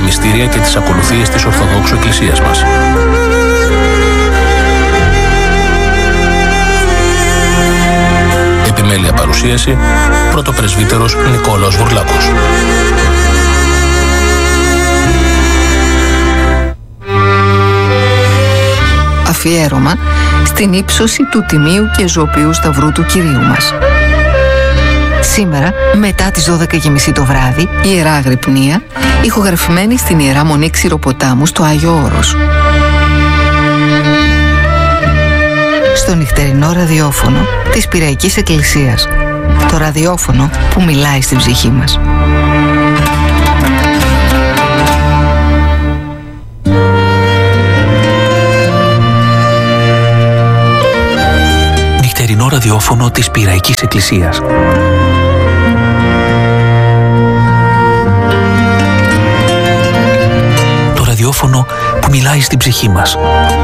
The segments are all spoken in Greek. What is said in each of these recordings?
μυστήρια και τις ακολουθίες της Ορθοδόξου Εκκλησίας μας. Επιμέλεια παρουσίαση, πρωτοπρεσβύτερος Νικόλαος Βουρλάκος. Αφιέρωμα στην ύψωση του τιμίου και ζωοποιού σταυρού του Κυρίου μας. Σήμερα, μετά τις 12:30 το βράδυ, Ιερά Αγρυπνία, ηχογραφημένη στην Ιερά Μονή Ξηροποτάμου στο Άγιο Όρος. Στο νυχτερινό ραδιόφωνο της Πειραϊκής Εκκλησίας. Το ραδιόφωνο που μιλάει στην ψυχή μας. Νυχτερινό ραδιόφωνο της Πειραϊκής Εκκλησίας. Το ραδιόφωνο που μιλάει στην ψυχή μας.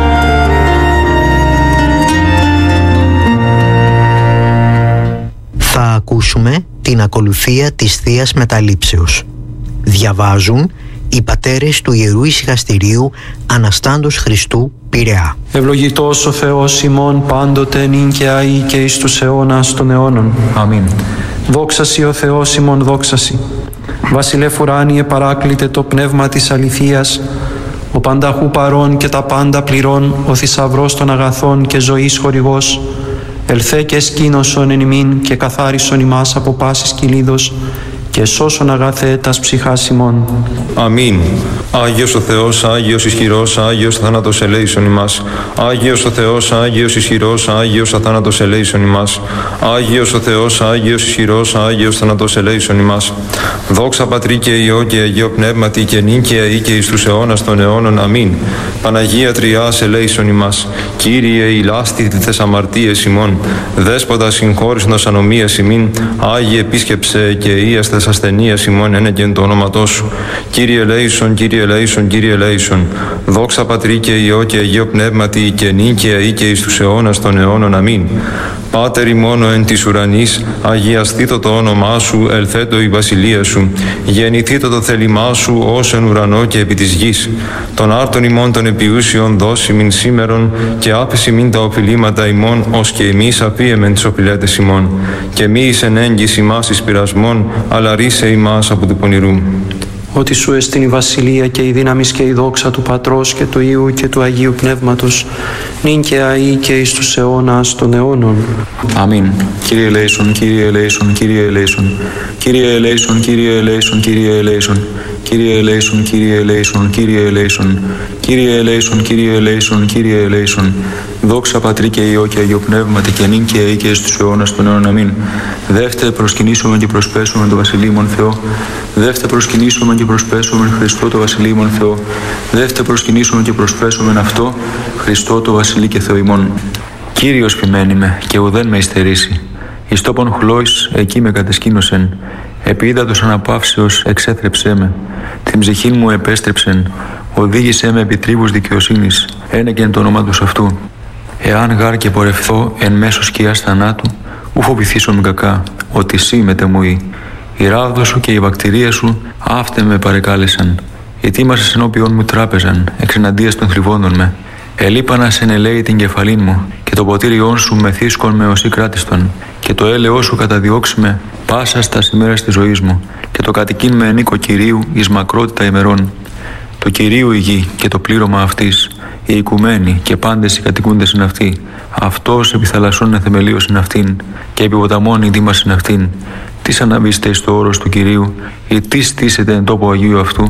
Θα ακούσουμε την ακολουθία της Θείας Μεταλήψεως. Διαβάζουν οι πατέρες του Ιερού Ησυχαστηρίου Αναστάντος Χριστού, Πειραιά. Ευλογητός ο Θεός ημών πάντοτε νυν και αεί και εις τους αιώνας των αιώνων. Αμήν. Δόξασι ο Θεός ημών, δόξασι. Βασιλεύ ουράνιε παράκλητε το πνεύμα της αληθείας, ο πανταχού παρών και τα πάντα πληρών, ο θησαυρός των αγαθών και ζωής χορηγός, ελθέ και σκήνωσον εν ημίν και καθάρισον ημάς από πάσης κυλίδος και σώσον αγαθέ τας ψυχάς ημών. Αμήν. Άγιος ο Θεός, Άγιος ισχυρός, Άγιος θάνατος ελέησον ημάς. Άγιος ο Θεός, Άγιος ισχυρός, Άγιος αθάνατος ελέησον ημάς. Άγιος ο Θεός, Άγιος ισχυρός, Άγιος θάνατος ελέησον ημάς. Δόξα Πατρί και Υιό και Αγίο Πνεύματι και νυν και αεί και εις τους αιώνας των αιώνων. Αμήν. Παναγία Τριάς ελέησον ημάς. Κύριε ηλάστη τες αμαρτίες ημών. Δέσποτα συγχώρησνος ανομίας ημίν. Άγιε επίσκεψε και ίαστες ασθενείας ημών ένεκεν το όνοματό σου. Κύριε ελέησον, Κύριε ελέησον, Κύριε ελέησον. Δόξα Πατρί και Υιό και Αγίο Πνεύματι και νυν και αεί και εις τους αιώνας των αιώνων. Αμήν. Πάτερ ημών εν της ουρανής, αγιαστήτω το όνομά σου, ελθέτω η βασιλεία σου. Γεννηθήτω το θέλημά σου ως εν ουρανό και επί της γης. Των άρτων ημών των επιούσιων δώσει μην σήμερον και άφηση μην τα οφειλήματα ημών, ως και εμείς αφίεμεν τις οφειλέτες ημών. Και μη εις εν έγκυς ημάς εις πειρασμών, αλλά ρίσε ημάς από του πονηρού. Ότι σου εστίν η βασιλεία και η δύναμις και η δόξα του Πατρός και του Υιού και του Αγίου Πνεύματος, νυν και αεί και εις τους αιώνας των αιώνων. Αμήν. Κύριε ελέησον, Κύριε ελέησον, Κύριε ελέησον. Κύριε ελέησον, Κύριε ελέησον, Κύριε ελέησον. Κύριε ελέησον, Κύριε ελέησον, Κύριε ελέησον. Κύριε ελέησον, Κύριε ελέησον, Κύριε ελέησον. Δόξα Πατρί και Υιό και Αγίο Πνεύματι και νυν και αεί και εις τους αιώνας των αιώνων. Αμήν. Δεύτε προσκυνήσουμε και προσπέσουμε το Βασιλείμον Θεό. Δεύτε προσκυνήσουμε και προσπέσουμε Χριστό το Βασιλείμον Θεό. Δεύτε προσκυνήσουμε και προσπέσουμε αυτό Χριστό το Βασιλεί και Θεό ημών. Κύριος ποιμένει με και ουδέν με υστερήσει. Εις τόπον χλώης εκεί με κατεσκήνωσεν. Επί ύδατος αναπαύσεως εξέθρεψέ με. Την ψυχή μου επέστρεψεν. Οδήγησέ με επί τρίβους δικαιοσύνης. Ένεκεν το όνομα του αυτού. Εάν γάρ και πορευθώ εν μέσω σκιάς θανάτου, ου φοβηθήσω με κακά, ότι σύ μετεμούει. Η ράβδο σου και η βακτηρία σου αύτε με παρεκάλεσαν. Ετοίμασες ενώπιον μου τράπεζαν, εξεναντίας των θρηβόντων με. Ελείπανας εν ελέη την κεφαλήν μου, και το ποτήριόν σου μεθύσκον με οσί κράτιστον, και το έλεό σου καταδιώξει με πάσα στα ημέρας της ζωής μου, και το κατοικήν με ενίκο Κυρίου εις μακρότητα ημερών. Το Κυρίου η γη και το πλήρωμα αυτής, οι οικουμένοι και πάντες οι κατοικούντες εν αυτή. Αυτός επί θαλασσών εθεμελίως εν αυτήν, και επί ποταμών η δήμας εν αυτήν. Τι αναβείστε εις το όρος του Κυρίου, ή τι στήσετε εν τόπο Αγίου αυτού.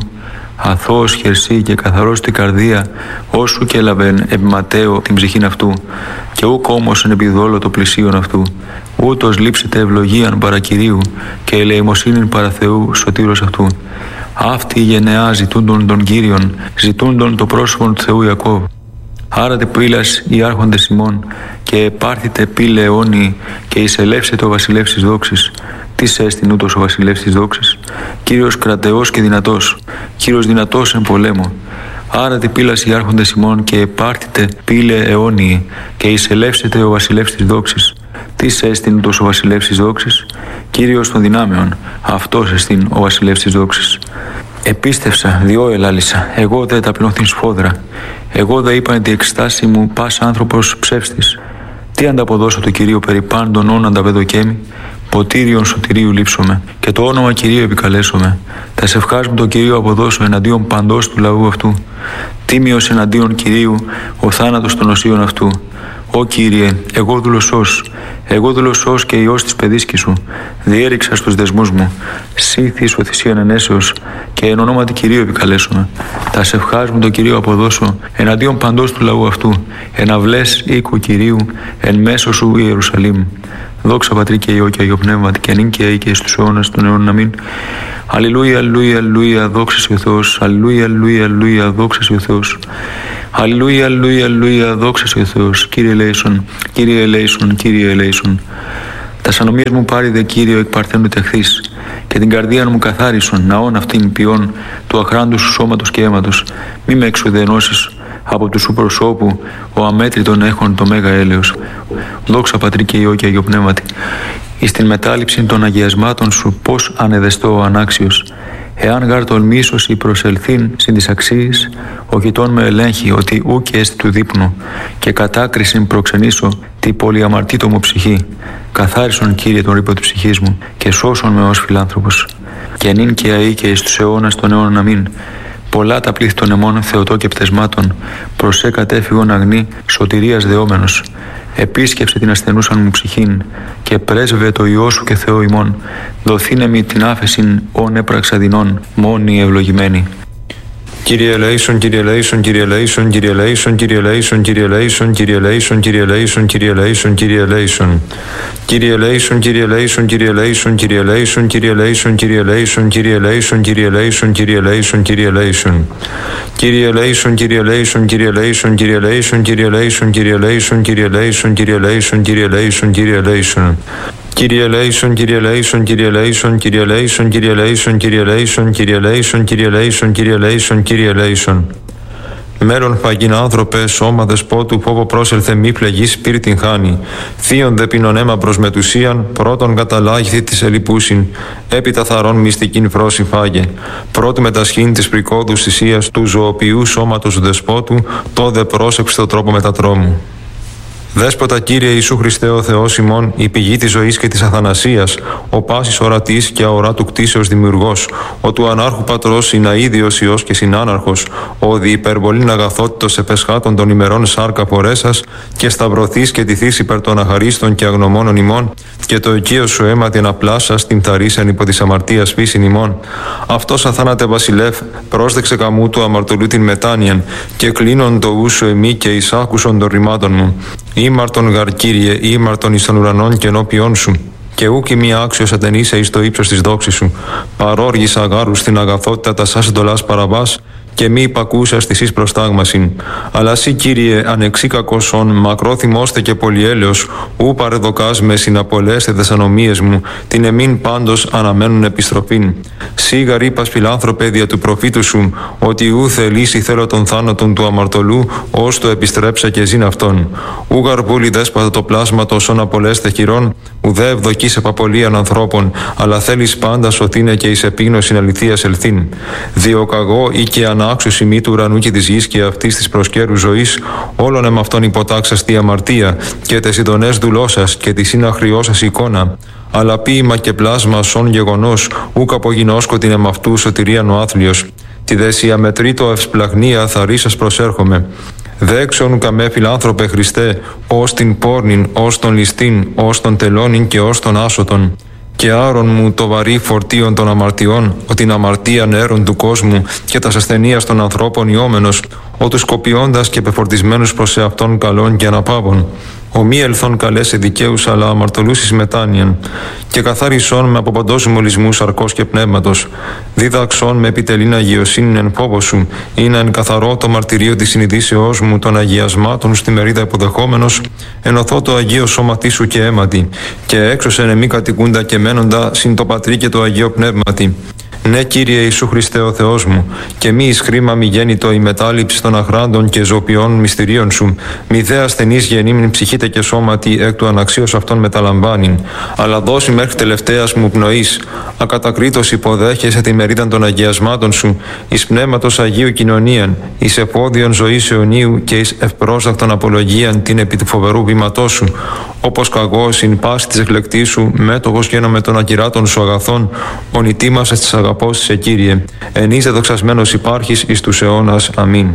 Αθώος χερσί και καθαρός την καρδία, όσου και έλαβεν επί ματέο την ψυχήν αυτού, και ούκ όμως εν επιδόλο το πλησίον αυτού. Ούτως λείψετε ευλογίαν παρά Κυρίου, και ελεημοσύνην παρά Θεού σωτήρος αυτού. Αυτοί οι γενεά ζητούντον των Κύριων, ζητούντον το πρόσωπον του Θεού Ιακώβ. Άρατε πύλας οι άρχοντες ημών, και επάρθητε πύλε αιώνιοι, και εισελεύσετε ο βασιλεύς της δόξης. Τι έστειν ούτως ο βασιλεύς της δόξης? Κύριος κρατεός και δυνατός, Κύριος δυνατός εν πολέμο. Άρατε πύλας οι άρχοντες ημών, και επάρθητε πύλε αιώνιοι, και εισελεύσετε ο βασιλεύς της δόξης. Τι έστειν ούτως ο βασιλεύς της δόξης? Κύριος των δυνάμεων, αυτός εστίν ο βασιλεύς της δόξης. Επίστευσα, διό ελάλησα, εγώ δε ταπεινώθην σφόδρα. Εγώ δε είπαν τη εκστάση μου, πας άνθρωπος ψεύστης. Τι ανταποδώσω του Κυρίου περί πάντων όν ανταβεδοκέμι, ποτήριον σωτηρίου λείψομαι, και το όνομα Κυρίου επικαλέσομαι. Τα σευχάς μου το Κυρίου αποδώσω εναντίον παντός του λαού αυτού. Τίμιος εναντίον Κυρίου ο θάνατος των οσίων αυτού. Ω Κύριε, εγώ δούλωσός και Υιός της παιδίσκης σου, διέριξα στους δεσμούς μου, σύθης ο θυσίαν ενέσεως και εν ονόματι Κυρίου επικαλέσομαι. Τα σευχάς μου το Κυρίου αποδώσω εναντίον παντός του λαού αυτού, εν αυλές οίκου Κυρίου, εν μέσω σου Ιερουσαλήμ. Δόξα Πατρί και Υιό και Αγίο Πνεύματι, και νυν και αεί και εις τους αιώνας των αιώνων. Αμήν. Αλληλούια, αλληλούια, αλληλούια, δόξα σοι ο Θεός. Αλληλούια, αλληλούια, αλληλούια, δόξα σοι ο Θεός. Αλληλούια, αλληλούια, αλληλούια, δόξα σοι ο Θεός. Κύριε ελέησον, Κύριε ελέησον, Κύριε ελέησον. Τα σανομίες μου πάρει δε Κύριε εκ παρθένου τεχθείς, και την καρδία μου καθάρισον, ναών αυτήν ποιών του αχράντου σου σώματος και αίματος. Μη με εξουδενώσεις από του σου προσώπου, ο αμέτρητον έχων το μέγα έλεος. Δόξα Πατρί και Υιό και Αγίο Πνεύματι. Εις την μετάληψη των αγιασμάτων σου, πώς ανεδεστώ ο ανάξιος. Εάν γάρ τολμήσω ή προσελθήν συν της αξίης, ο γειτόν με ελέγχει ότι ου και έστι του δείπνου, και κατάκρισιν προξενήσω τη πολυαμαρτήτω μου ψυχή. Καθάρισον Κύριε τον ρήπο της ψυχής μου, και σώσον με ως φιλάνθρωπος. Και νυν και αεί και εις τους αιώνας των αιώνων. Αμήν. Πολλά τα πλήθη των αιμών Θεοτό και πτεσμάτων, προσέ κατέφυγον αγνή, σωτηρίας δεόμενος. Επίσκεψε την ασθενούσαν μου ψυχήν, και πρέσβε το Υιό σου και Θεό ημών. Δοθήνε μη την άφεσιν όν έπραξα δεινών, μόνοι ευλογημένοι. Κύριε ελέησον, Κύριε ελέησον, Κύριε ελέησον, Κύριε ελέησον, Κύριε ελέησον, Κύριε ελέησον, Κύριε ελέησον, Κύριε ελέησον, Κύριε ελέησον, Κύριε ελέησον. Κύριε ελέησον, Κύριε ελέησον, Κύριε ελέησον, Κύριε ελέησον, Κύριε ελέησον, Κύριε ελέησον, Κύριε ελέησον, Κύριε ελέησον, Κύριε ελέησον, Κύριε ελέησον. Κύριε ελέησον, Κύριε ελέησον, Κύριε ελέησον, Κύριε ελέησον, Κύριε ελέησον, Κύριε ελέησον, Κύριε ελέησον, Κύριε ελέησον, Κύριε ελέησον, Κύριε ελέησον. Κύριε ελέησον, Κύριε ελέησον, Κύριε ελέησον, Κύριε ελέησον, Κύριε ελέησον, Κύριε ελέησον, Κύριε ελέησον, Κύριε ελέησον, Κύριε ελέησον, Κύριε ελέησον. Μέλλον φαγήν άνθρωπε, σώμα δεσπότου, πόπο πρόσελθε μη πλεγή σπίρτην χάνει. Θείον δε πίνον αίμα προς μετουσίαν, πρώτον καταλάγηθη της ελιπούσιν, έπειτα θαρών μυστικήν φρόση φάγε. Πρώτη μετασχήν της πρικόδους θυσίας του ζωοποιού σώματος του δεσπότου, το δε πρόσεψε το τρόπο μετατρόμου. Δέσποτα Κύριε Ιησού Χριστέ ο Θεός ημών, η πηγή της ζωής και της αθανασίας, ο πάσης ορατής και αοράτου κτίσεως δημιουργός, ο του ανάρχου πατρός συναίδιος Υιός και συνάναρχος, ο δι υπερβολήν αγαθότητος επεσχάτων των ημερών σάρκα πορέσας και σταυρωθείς και τηθείς υπέρ των αχαρίστων και αγνωμόνων ημών, και το οικείο σου αίμα την απλάσα στην θαρίσαν υπό της αμαρτίας φύσιν ημών. Αυτός αθάνατε βασιλεύ, πρόσδεξε καμού του αμαρτωλού την μετάνοιαν, και κλείνον το ούσο εμεί και εισάκουσον των ρημάτων μου. Ήμαρτον γαρ Κύριε, ήμαρτον εις των ουρανών και ενώπιόν σου, και ούκ ημί άξιος ατενείσαι εις το ύψος της δόξης σου. Παρόργησα γάρου στην αγαθότητα τα σας εντολάς παραβάς, και μη υπακούσας της εις προστάγμασιν. Αλλά σύ Κύριε ανεξή κακόσον, μακρόθυμώστε και πολυέλεος, ου παρεδοκάς με συναπολέστε τες ανομίες μου, την εμήν πάντως αναμένουν επιστροφήν. Σύ γαρύπας φιλάνθρωπε δια του προφήτου σου, ότι ου θελήσει θέλω των θάνατων του αμαρτωλού, ως το επιστρέψα και ζήν αυτόν. Ου γαρπούλη δέσποτα το πλάσματος όν απολέστε χειρών, ουδέ ευδοκείς επαπολίαν ανθρώπων, αλλά θέλεις πάντα σωθήνε και εις επίγνωσιν αληθείας ελθήν. Διοκαγώ ή και άξιος ημί του ουρανού και της γης και αυτής της προσκέρου ζωής, όλων εμ' αυτών υποτάξας τη αμαρτία και τες ειδονές δουλώσας και τη συναχριώσας εικόνα. Αλλά ποίημα και πλάσμα σον γεγονός, ούκ απογινώσκω την εμ' αυτού σωτηρίαν ο άθλιος. Τη δεση αμετρήτω ευσπλαγνία θαρίσας προσέρχομαι. Δέξον καμέ φιλάνθρωπε Χριστέ, ως την πόρνην, ως τον ληστήν, ως τον τελώνην και ως τον άσωτον. Και άρον μου το βαρύ φορτίον των αμαρτιών, ο την αμαρτία νέρων του κόσμου και τας ασθενείας των ανθρώπων ιόμενος, ο τους κοπιώντας και πεφορτισμένους προς εαυτόν καλών και αναπάβων. Ο μη ελθόν καλέσε δικαίους, αλλά αμαρτωλούς εις μετάνοιαν. Και καθάρισόν με από παντός μολυσμούς αρκός και πνεύματος. Δίδαξόν με επιτελήν αγιοσύνην εν φόβο σου, ή να εν καθαρό το μαρτυρίο της συνειδήσεώς μου των αγιασμάτων στη μερίδα υποδεχόμενος, ενωθώ το αγίο σώματί σου και αίματι, και έξωσεν εμεί κατοικούντα και μένοντα συν το Πατρί και το Αγίο Πνεύματι. Ναι, Κύριε Ιησού Χριστέ ο Θεός μου, και μη εις χρήμα μη γέννητο η μετάληψη των αχράντων και ζωπιών μυστηρίων σου, μη δε ασθενής γεννήμην ψυχήτε και σώματι εκ του αναξίως αυτών μεταλαμβάνειν, αλλά δώσει μέχρι τελευταίας μου πνοής, ακατακρίτως υποδέχεσαι τη μερίδα των αγιασμάτων σου, εις πνεύματος Αγίου κοινωνίαν, εις εφόδιον ζωής αιωνίου και εις ευπρόσδακτον απολογίαν την επί του φοβερού βήματός σου, όπως καγός ειν πάση της εκλεκτής σου, μέτοχος γένομαι των ακυράτων σου αγαθών, ονητήμασες της αγαπός σε Κύριε, εν είσαι δοξασμένος υπάρχεις εις τους αιώνας. Αμήν.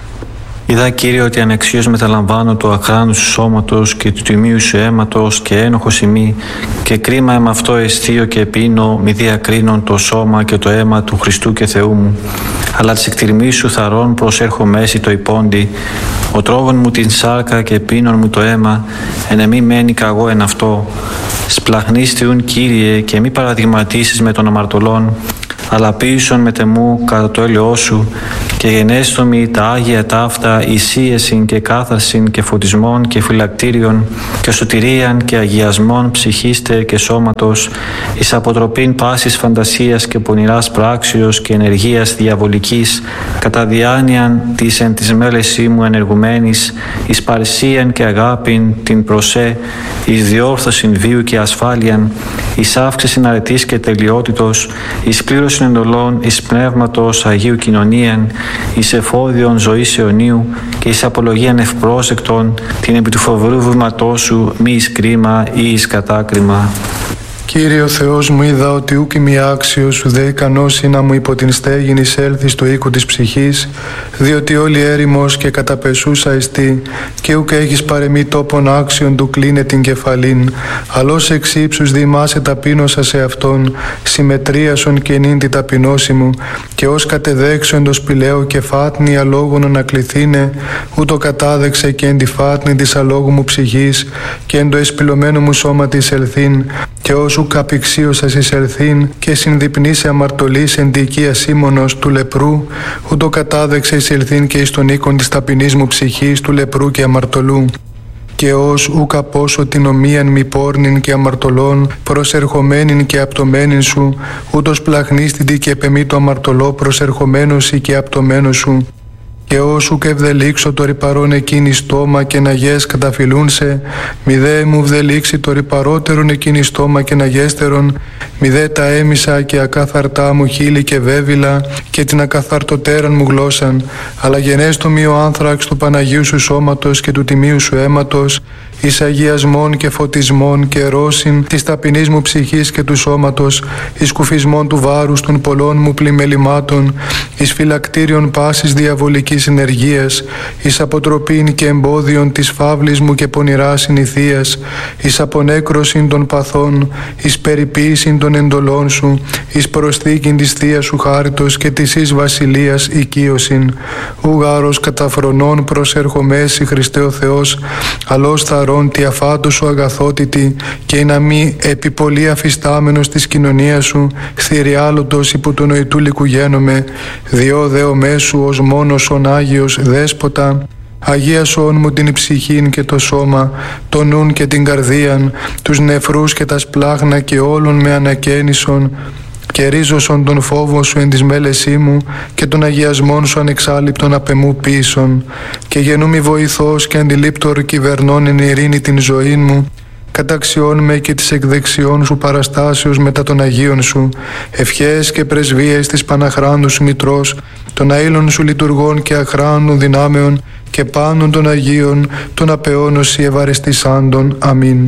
Είδα, Κύριε, ότι ανεξίως μεταλαμβάνω του αχράντου σου σώματος και του τιμίου σου αίματος και ένοχος ημί, και κρίμα εμ' αυτό εστίω και πίνω, μη διακρίνων το σώμα και το αίμα του Χριστού και Θεού μου. Αλλά της εκτιρμής σου θαρών προσέρχω μέση το υπόντι, ο τρόβων μου την σάρκα και πίνων μου το αίμα, εν εμή μένει καγώ εν αυτό. Σπλαχνίστιουν, Κύριε, και μη παραδειγματίσεις με των αμαρτωλών, αλλά ποίησον με τεμού κατά το έλεος σου, και γενέστομοι τα Άγια ταύτα εισίεσιν και κάθαρσιν και φωτισμών και φυλακτήριον και σωτηρίαν και αγιασμών ψυχίστε και σώματος, εις αποτροπήν πάσης φαντασίας και πονηράς πράξεως και ενεργείας διαβολικής, κατά διάνοιαν της εν της μέλεσή μου ενεργουμένης, εις παρησίαν και αγάπην την προσέ, εις διόρθωσιν βίου και ασφάλειαν, εις αύξησιν αρετής και τελειότητος, εις πλήρωσιν εντολών, εις πνεύματος Αγίου κοινωνίαν, εις εφόδιον ζωής αιωνίου και εις απολογίαν ευπρόσεκτον, την επί του φοβερού βήματός σου μη εις κρίμα ή εις κατάκριμα. Κύριε ο Θεός μου, είδα ότι ούκ είμαι άξιος, ουδέ ικανός ή να μου υπό την στέγην εισέλθει στο οίκο της ψυχής, διότι όλη έρημος και καταπεσούσα εστί, και ούκ έχεις παρεμεί τόπον άξιον του κλείνε την κεφαλήν, αλλώς εξ ύψους διημάσαι ταπείνωσα σε αυτόν, συμμετρίασον και νυν τη ταπεινώση μου, και ως κατεδέξω εν το σπηλαίο και φάτνη αλόγων ανακληθήνε, ούτω κατάδεξε και εν τη φάτνη της αλόγου μου ψυχής, και εν το εσπηλωμένο μου σώμα της ελθύν, και όσου καπηξίωσας εισελθήν και συνδυπνήσε αμαρτωλής εν τη οικία Σίμωνος του λεπρού, ούτω κατάδεξε εισελθήν και εις τον οίκον της ταπεινής μου ψυχής του λεπρού και αμαρτωλού. Και ως ούκ απόσο την ομοίαν μη πόρνην και αμαρτωλών προσερχομένην και απτωμένην σου, ούτως πλαχνίστητη και επεμή το αμαρτωλό προσερχομένος ή και απτωμένος σου. Και όσου και ευδελίξω το ρυπαρόν εκείνη στόμα και να γες καταφυλούνσε, μη δε μου βδελίξει το ρυπαρότερον εκείνη στόμα και να γέστερον, μη δε τα έμισα και ακάθαρτά μου χείλη και βέβυλα και την ακαθαρτοτέραν μου γλώσσαν, αλλά γενέστο μη ο άνθραξ του Παναγίου σου σώματος και του τιμίου σου αίματος, εις αγιασμών και φωτισμών και ρώσιν της ταπεινής μου ψυχής και του σώματος, εις κουφισμών του βάρους των πολλών μου πλημελημάτων, εις φυλακτήριον πάσης διαβολικής ενεργείας, εις αποτροπήν και εμπόδιον της φαύλης μου και πονηράς συνηθείας, εις απονέκρωσιν των παθών, εις περιποίησιν των εντολών σου, εις προσθήκην της θείας σου χάριτος και της εις βασιλείας οικείωσιν. Ουγάρος καταφρονών προσερχομέσει Χριστέ ο Θεός, αλλός θαρών τη αφάτου σου αγαθότητη, και να μη επιπολή αφιστάμενος της κοινωνίας σου, θηριάλωτος υπό του νοητού λικουγένομαι, διό δεο μέσου ως μόνος ον Άγιος Δέσποτα, αγίασον μου την ψυχήν και το σώμα, το νουν και την καρδίαν, τους νεφρούς και τα σπλάχνα και όλων με ανακαίνισον, και ρίζωσον τον φόβο σου εν της μέλεσή μου και των αγιασμών σου ανεξάλληπτον απεμού πίσων, και γενούμι βοηθός και αντιλήπτορ κυβερνών εν ειρήνη την ζωή μου, καταξιών με και της εκδεξιών σου παραστάσεως μετά των Αγίων σου, ευχές και πρεσβείες της Παναχράντου σου Μητρός, των αήλων σου λειτουργών και αχράντων δυνάμεων και πάντων των Αγίων, των απεώνωση ευαρεστησάντων. Αμήν.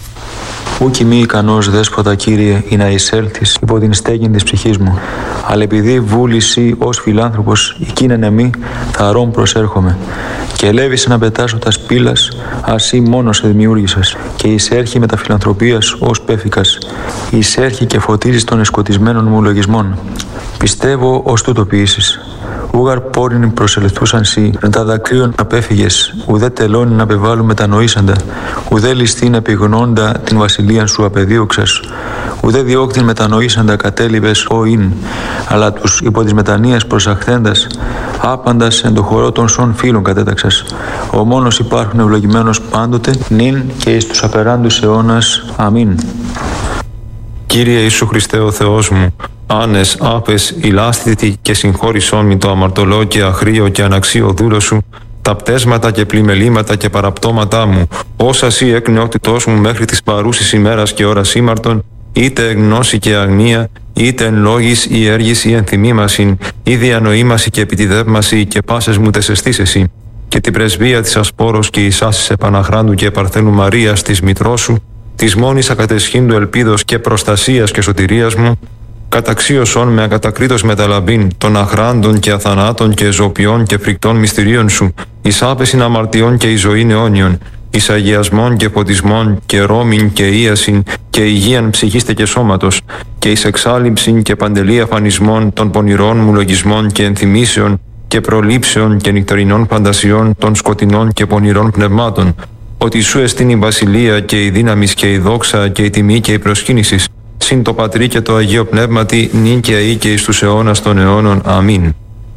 Ούκ μη ικανός Δέσποτα, Κύριε, ή να εισέλθεις υπό την στέγην της ψυχής μου, αλλά επειδή βούληση ως φιλάνθρωπος εκείνεν εμεί, θαρών προσέρχομαι. Και ελεύησε να πετάσω τα σπήλας, ασύ μόνος σε δημιούργησας, και εισέρχει με τα φιλανθρωπίας ως πέφικας, εισέρχει και φωτίζεις των εσκοτισμένων μου λογισμών. Πιστεύω ως τούτο ποιήσεις. Ούγαρ πόριν προσελθούσαν σοι, με τα δακρύων απέφυγες, ουδέ τελώνει να απεβάλλουν μετανοήσαντα, ουδέ ληστήν επιγνώντα την βασιλείαν σου απεδίωξας, ουδέ διώκτην μετανοήσαντα κατέλειβες ο ειν, αλλά τους υπό της μετανοίας προσαχθέντας, άπαντας εν το χορό των σων φίλων κατέταξας. Ο μόνος υπάρχουν ευλογημένος πάντοτε, νυν και εις τους απεράντους αιώνας. Αμήν. Κύριε Ιησού Χριστέ ο Θεός μου, άνες, άπες, ηλάστητη και συγχώρησόν μη το αμαρτωλό και αχρίο και αναξίο δούλο σου, τα πτέσματα και πλημελήματα και παραπτώματά μου, όσα σύ εκ νεότητός μου μέχρι της παρούσης ημέρας και ώρας ήμαρτον, είτε εν γνώση και αγνία, είτε εν λόγης ή έργης ή εν θυμήμασιν, ή διανοήμαση και επιτιδεύμαση και πάσες μου τεσεστήσεσι, και την πρεσβεία της Ασπόρος και εις άσης Επαναχράντου και Παρθένου Μαρίας της μητρός σου, της μόνης ακατεσχύντου ελπίδος και προστασίας και σωτηρίας μου, καταξίωσον με ακατακρίτως μεταλαμπήν των αχράντων και αθανάτων και ζωπιών και φρικτών μυστηρίων σου, εις άπεσιν αμαρτιών και εις ζωήν αιώνιον, εις αγιασμών και φωτισμών και ρόμην και ίασιν και υγείαν ψυχήστε και σώματος, και εις εξάλληψιν και παντελή αφανισμών των πονηρών μου λογισμών και ενθυμίσεων και προλήψεων και νυχτερινών φαντασιών των σκοτεινών και πονηρών πνευμάτων, ότι σου εστίν η βασιλεία και η δύναμις και η δόξα και η τιμή και η προσκύνησης, συν το Πατρί και το Αγίο Πνεύματι, νυν και αεί και εις τους αιώνας των αιώνων. Αμήν.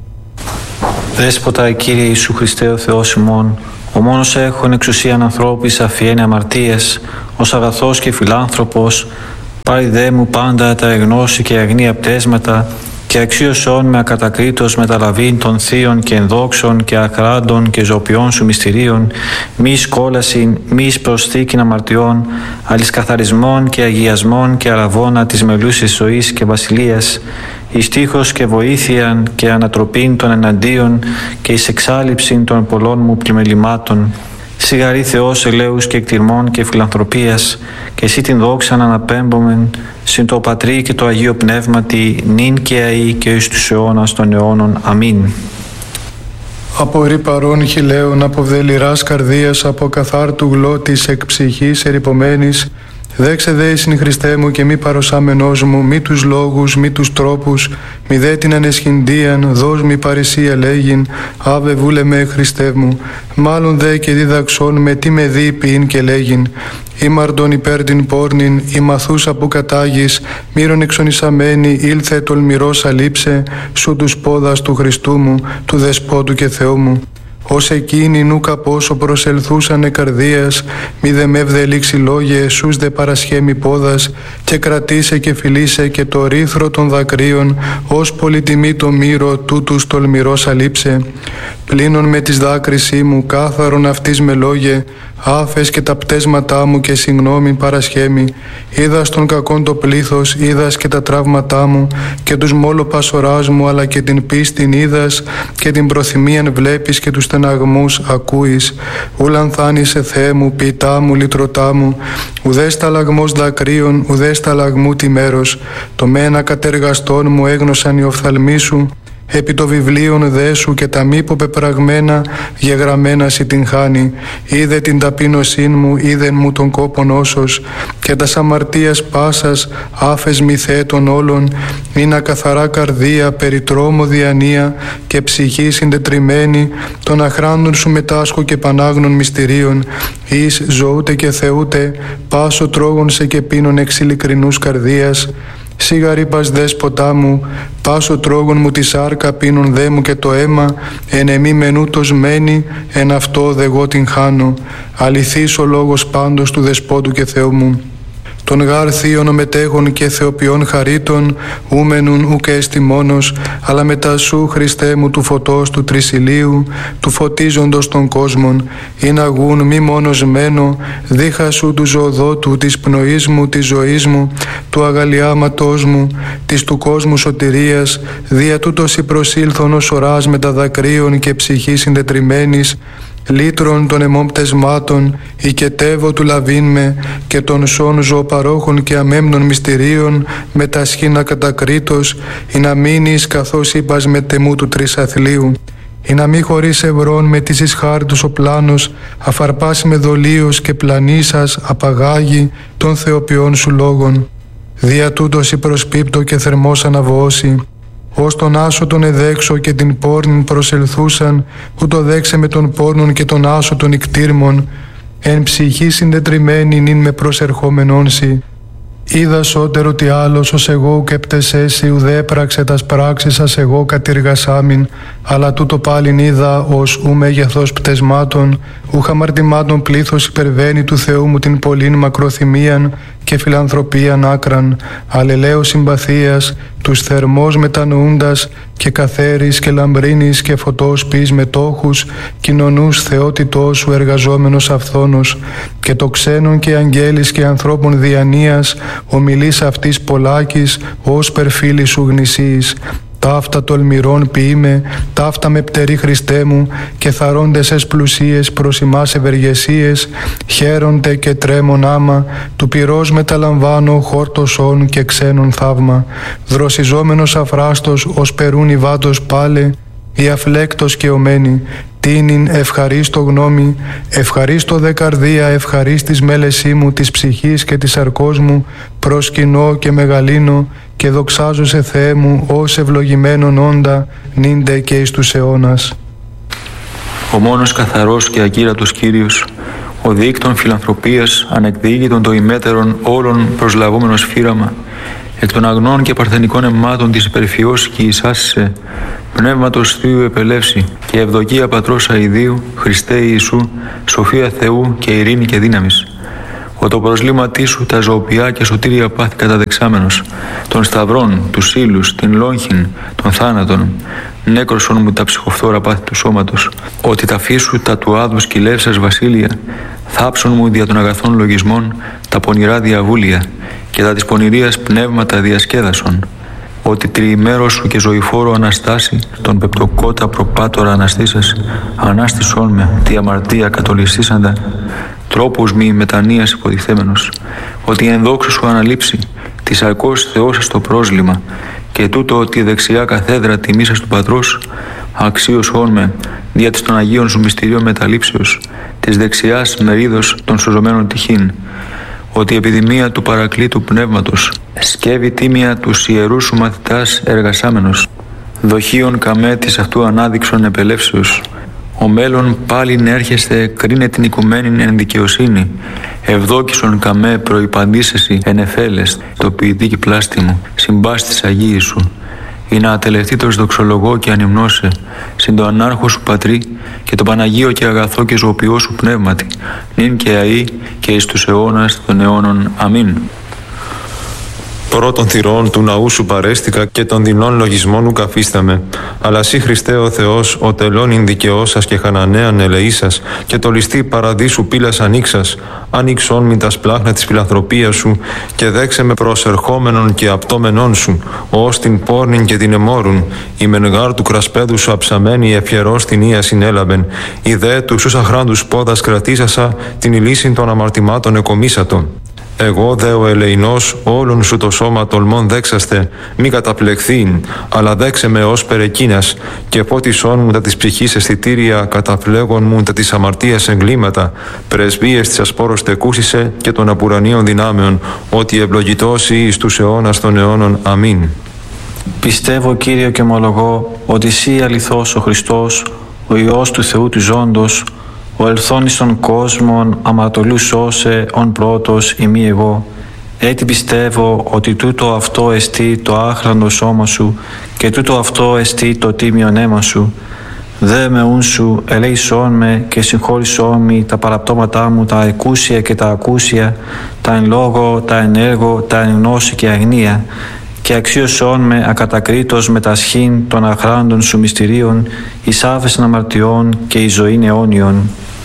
Δέσποτα, Κύριε Ιησού Χριστέ ο Θεός ημών, ο μόνος έχων εξουσίαν ανθρώπης αφιένει αμαρτίες, ως αγαθός και φιλάνθρωπος, πάρει δε μου πάντα τα εγνώση και αγνία πτέσματα, και αξίωσον με ακατακρίτως μεταλαβήν των θείων και ενδόξων και αχράντων και ζωπιών σου μυστηρίων, μη σκόλασιν, μη προσθήκην αμαρτιών, αλλης καθαρισμών και αγιασμών και αραβώνα της μελούσης ζωής και βασιλείας, εις τείχος και βοήθειαν και ανατροπήν των εναντίον και εις εξάλληψην των πολλών μου πλημελημάτων. Σιγαρή Θεός ελέους και εκτιρμών και φιλανθρωπίας, και εσύ την δόξαν αναπέμπομεν, συν το Πατρί και το Αγίο Πνεύματι, νυν και αεί και εις τους αιώνας των αιώνων. Αμήν. Από ρήπαρων χιλέων, από βδελιράς καρδίας, από καθάρτου γλώτης εκ ψυχής ερυπωμένης, δέξε δε εισιν Χριστέ μου και μη παροσάμενός μου, μη τους λόγους, μη τους τρόπους, μη δε την ανεσχυντίαν, δώσ' μη παρησία λέγειν, άβε βούλε με Χριστέ μου, μάλλον δε και διδαξών με τι με δει ποιήν και λέγειν, ήμαρτον υπέρ την πόρνην, η μαθούσα που κατάγεις, μύρον εξονισαμένη, ήλθε τολμηρός αλείψε, σου τους πόδας του Χριστού μου, του Δεσπότου και Θεού μου. Ως εκείνοι νούκα πόσο προσελθούσανε καρδίας, μη δε με ευδελίξει λόγια, σούς δε παρασχέμι πόδας, και κρατήσε και φιλήσε και το ρήθρο των δακρύων, ως πολυτιμή το μύρο τούτους τολμηρός αλείψε. Πλύνων με της δάκρυσή μου, κάθαρον αυτής με λόγια, άφες και τα πτέσματά μου και συγγνώμη παρασχέμι. Είδας τον κακόν το πλήθος, είδας και τα τραύματά μου, και τους μόλο πασοράς μου, αλλά και την πίστην είδας, και την προθυμίαν βλέπεις και τους στεναγμούς ακούεις. Ούλαν θάνησε Θεέ μου, ποιητά μου, λυτρωτά μου, ουδέ σταλαγμός δακρύων, ουδέ σταλαγμού τη μέρος. Το μένα κατεργαστών μου έγνωσαν οι οφθαλμοί σου, επί το βιβλίον δέσου και τα μη πεπραγμένα γεγραμμένα σοι την χάνει. Είδε την ταπείνωσήν μου, είδεν μου τον κόπον όσος, και τας αμαρτίας πάσας άφες μη θέτων όλων, είναι καθαρά καρδία, περί τρόμο διανία και ψυχή συντετριμένη, των αχράντων σου μετάσχω και πανάγνων μυστηρίων, εις ζωούτε και θεούτε, πάσο τρόγων σε και πίνων εξ ειλικρινούς καρδίας. Σιγαρή πας δέσποτά μου, πάσο τρόγων μου τη σάρκα, πίνουν δε μου και το αίμα, εν εμή μενούτος μένει, εν αυτό δε εγώ την χάνω. Αληθής ο λόγος πάντως του Δεσπότου και Θεού μου. Των γάρ θείων μετέχων και θεοποιών χαρίτων, ούμενουν ουκ έστι μόνος, αλλά μετά σου, Χριστέ μου, του φωτός του τρισιλίου, του φωτίζοντος των κόσμων, ειν αγούν μη μόνος μένω, δίχα σου του ζωοδότου, της πνοής μου, της ζωής μου, του αγαλιάματός μου, της του κόσμου σωτηρίας, δια τούτος η προσήλθον ως οράς με τα δακρύων και ψυχή συντετριμένης, λύτρων των αιμών πτεσμάτων, οικετεύω του λαβήν με, και των σών ζωοπαρόχων και αμέμνων μυστηρίων, με τα σχήνα κατακρίτως, ή να μείνεις καθώς είπας με τεμού του τρισαθλίου. Ή να μη χωρίς ευρών με της ισχάρτους ο πλάνος, αφαρπάσει με δολίος και πλανήσας απαγάγει των θεοποιών σου λόγων. Δια τούτος η προσπίπτω και θερμός αναβώσει. Ως τον άσο τον εδέξω και την πόρνην προσελθούσαν, ούτω δέξε με τον πόρνον και τον άσο των ικτήρμων, εν ψυχή συντετριμένη νυν με προσερχόμενον σοι. Είδα σώτερο τι άλλος ως εγώ ουκ επτεσέσι, ουδέ έπραξε τας πράξεις ας εγώ κατηργασάμιν, αλλά τούτο πάλιν είδα ως ου μέγεθος πτεσμάτων, ου χαμαρτημάτων πλήθος υπερβαίνει του Θεού μου την πολλήν μακροθυμίαν και φιλανθρωπίαν άκραν, αλληλέως συμπαθίας, τους θερμός μετανοούντας και καθαίρης και λαμπρίνης και φωτός ποιείς μετόχους, κοινωνούς θεότητός σου εργαζόμενος αυθόνος, και το ξένον και αγγέλης και ανθρώπων διανοίας, ομιλής αυτής πολλάκης, ως περφίλη σου γνησίης. Ταύτα τολμηρών ποιείμαι, ταύτα με πτερή Χριστέ μου, και θαρώντες εσ πλουσίες προς ημάς ευεργεσίες, χαίρονται και τρέμον άμα, του πυρός μεταλαμβάνω χόρτωσον και ξένον θαύμα. Δροσιζόμενος αφράστος, ως περούν η βάτος πάλε, η αφλέκτος και ομένη, τίνην ευχαρίστω γνώμη, ευχαρίστω δε καρδία, ευχαρίστης μέλεσή μου της ψυχής και της σαρκός μου, προσκυνώ και μεγαλύνω και δοξάζω σε Θεέ μου ως ευλογημένον όντα, νύντε και εις τους αιώνας. Ο μόνος καθαρός και ακύρατος Κύριος, ο δίκτων φιλανθρωπίας, ανεκδίκητον το ημέτερον όλων προσλαβόμενος φύραμα, εκ των αγνών και παρθενικών αιμάτων της υπερφιός και εισάσισε, Πνεύματος Θείου επελεύσει και ευδοκία Πατρός αηδίου, Χριστέ Ιησού, σοφία Θεού και ειρήνη και δύναμης. Ο το προσλήματί σου τα ζωοποιά και σωτήρια πάθη καταδεξάμενος, των σταυρών, τους ύλους, την λόγχην, των θάνατων, νέκρωσον μου τα ψυχοφθόρα πάθη του σώματος, ότι τα φύσου τα του άδου κυλεύσας βασίλεια, θάψον μου δια των αγαθών λογισμών τα πονηρά διαβούλια και τα της πονηρίας πνεύματα διασκέδασον, ότι τριημέρος σου και ζωηφόρο αναστάσει, τον πεπτοκότα προπάτορα αναστήσας, ανάστησόν με τη αμαρτία κατολιστήσαντα, τρόπους μη μετανοίας υποτιθέμενος, ότι εν δόξου σου αναλείψει, της αρκός Θεός στο πρόσλημα, και τούτο ότι δεξιά καθέδρα τιμήσας του Πατρός, αξίωσόν με, δια της των Αγίων σου μυστηρίων μεταλήψεως, της δεξιάς μερίδος των σωζωμένων τυχήν, ότι η επιδημία του παρακλήτου πνεύματος σκεύει τίμια τους ιερούς σου μαθητάς εργασάμενος, δοχείων καμέ της αυτού ανάδειξον επελεύσεως. Ο μέλλον πάλιν έρχεστε κρίνε την οικουμένην εν δικαιοσύνη, ευδόκησον καμέ προϋπαντήσεσι εν εφέλες, το ποιητήκη πλάστη μου, συμπάστης Αγίη σου, ή να ατελευτήτως δοξολογώ και ανυμνώσε, συν το ανάρχο σου Πατρί και το Παναγίο και αγαθό και ζωοποιό σου πνεύματι, νυν και αεί και εις τους αιώνας των αιώνων. Αμήν. Πρώτων θυρών του ναού σου παρέστηκα και των δεινών λογισμών ου καφίσταμε. Αλλά σύ Χριστέ ο Θεός, ο τελώνην δικαιώσας και χανανέαν ελεήσας, και το ληστή παραδείσου πύλας ανοίξας, άνοιξον μην τα σπλάχνα της φιλανθρωπίας σου, και δέξε με προσερχόμενον και απτόμενον σου, ως την πόρνην και την εμόρουν, η μενγάρ του κρασπέδου σου αψαμένη ευχερός την ία συνέλαβεν, η δε του σου αχράντους πόδας κρατήσασα, την ηλίσιν των αμαρτημάτων εκομίσατον. Εγώ δε ο ελεηνός όλων σου το σώμα τολμών δέξαστε, μη καταπλεχθήν, αλλά δέξε με ως περεκίνας, και φώτισόν μου τα της ψυχής αισθητήρια, καταφλέγον μου τα της αμαρτίας εγκλήματα, πρεσβείες της ασπόρος τεκούσισε και των απουρανίων δυνάμεων, ότι ευλογητός ή εις τους αιώνας των αιώνων. Αμήν. Πιστεύω, Κύριε, και ομολογώ ότι Συ αληθώς ο Χριστός, ο Υιός του Θεού του Ζώντος, ο ελθόν εις των κόσμων αμαρτωλού σώσε ον πρώτος ημί εγώ. Έτσι πιστεύω ότι τούτο αυτό εστί το άχραντο σώμα σου και τούτο αυτό εστί το τίμιον αίμα σου. Δε με ούν σου ελέησόν με και συγχώρησόν με τα παραπτώματά μου τα εκούσια και τα ακούσια, τα εν λόγω, τα εν έργο, τα εν γνώση και αγνία, και αξίωσόν με ακατακρίτως με τα σχήν των αχράντων σου μυστηρίων, εις άφεσιν αμαρτιών και εις ζωήν αιώνιον.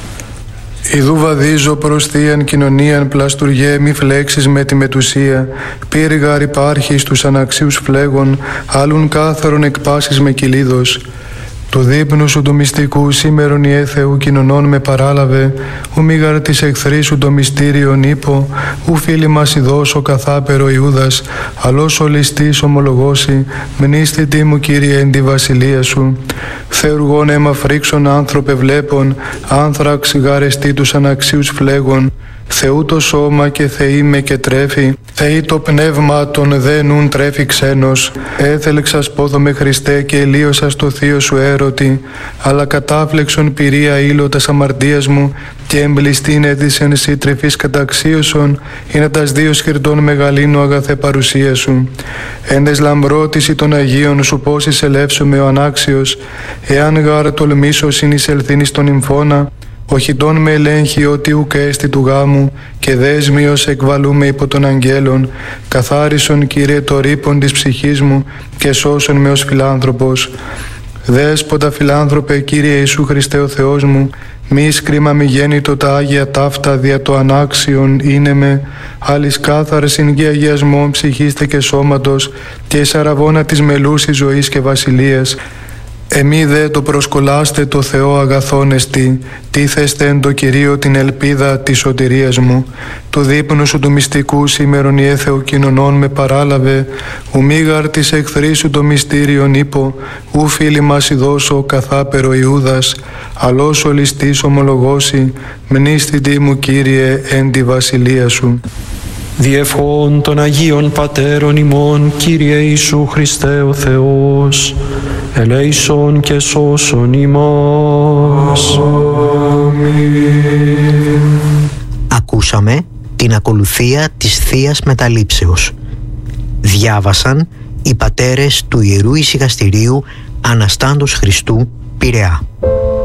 Ιδού βαδίζω προς θείαν κοινωνίαν πλαστουργέ μη φλέξεις με τη μετουσία, πύργαρ υπάρχει στους αναξίους φλέγων, άλλουν κάθαρον εκπάσεις με κυλίδος. Το δείπνου σου του μυστικού σήμερον ιε Θεού κοινωνών με παράλαβε, ου μήγαρ της εχθρής σου το μυστήριον ύπο, ου φίλοι μας ειδώσω καθάπερο Ιούδας, αλλός ο ληστής ομολογώσει, μνήστητη μου Κύριε εν τη βασιλεία σου. Θεουργών αίμα φρίξον άνθρωπε βλέπων, άνθραξ γαρεστή τους αναξίους φλέγων, Θεού το σώμα και Θεή με και τρέφει, Θεή το πνεύμα των δε νουν τρέφει ξένος. Έθελεξας πόδο με Χριστέ και ελίωσας το θείο σου έρωτη, αλλά κατάφλεξον πυρία ήλο τας αμαρτίας μου και εμπλιστήν έδισεν σύ τρεφής καταξίωσον, είναι τας δύο σκυρτών μεγαλύνου αγαθέ παρουσία σου. Έντες λαμπρότηση των Αγίων σου πώς εισελεύσουμε ο ανάξιος, εάν γάρ τολμήσω συνεισελθήν εις τον υμφώνα, οχητών με ελέγχει ότι ουκ έστι του γάμου, και δέσμιος εκβαλούμε υπό των αγγέλων. Καθάρισον, Κύριε, το ρήπον της ψυχής μου και σώσον με ως φιλάνθρωπος. Δέσποτα φιλάνθρωπε, Κύριε Ιησού Χριστέ ο Θεός μου, μη σκρίμα μη γέννητο τα Άγια ταύτα δια το ανάξιον είναι με, άλλης κάθαρσιν και αγιασμών ψυχήστε και σώματος, και εις αραβώνα της μελούσης ζωής και βασιλείας. Εμεί δε το προσκολάστε το Θεό αγαθόν εστι, τίθεστε εν το Κυρίο την ελπίδα της σωτηρίας μου. Του δείπνου σου του μυστικού σήμερον η έθεο κοινωνών με παράλαβε, ου μίγαρ της εχθρής σου το μυστήριον είπω, ου φίλοι μας ειδώσω καθάπερο Ιούδας, αλός ο ληστής ομολογώσει, μνήστητη μου Κύριε εν τη βασιλεία σου. Διευχών των Αγίων Πατέρων ημών, Κύριε Ιησού Χριστέ ο Θεός, ελέησον και σώσον ημάς. Ακούσαμε την ακολουθία της Θείας Μεταλήψεως. Διάβασαν οι πατέρες του Ιερού Ησυχαστηρίου Αναστάντος Χριστού, Πειραιά.